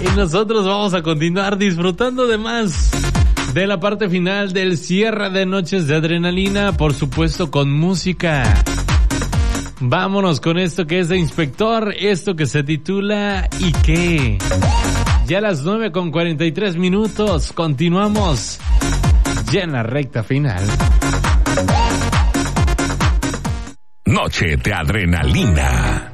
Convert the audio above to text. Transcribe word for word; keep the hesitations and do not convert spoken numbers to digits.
Y nosotros vamos a continuar disfrutando de más de la parte final del cierre de Noches de Adrenalina, por supuesto con música. Vámonos con esto que es de Inspector, esto que se titula ¿Y qué? Ya a las nueve con cuarenta y tres minutos, continuamos ya en la recta final. Noche de Adrenalina.